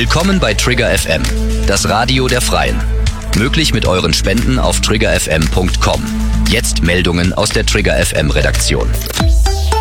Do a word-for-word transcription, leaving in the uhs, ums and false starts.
Willkommen bei Trigger F M, das Radio der Freien. Möglich mit euren Spenden auf trigger f m punkt com. Jetzt Meldungen aus der Trigger F M Redaktion.